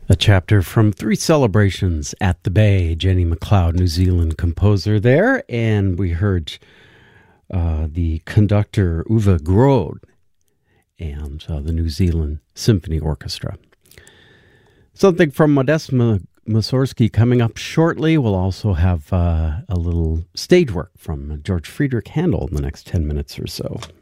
A chapter from Three Celebrations at the Bay, Jenny MacLeod, New Zealand composer there. And we heard the conductor Uwe Groth and the New Zealand Symphony Orchestra. Something from Modest Mussorgsky coming up shortly. We'll also have a little stage work from George Friedrich Handel in the next 10 minutes or so.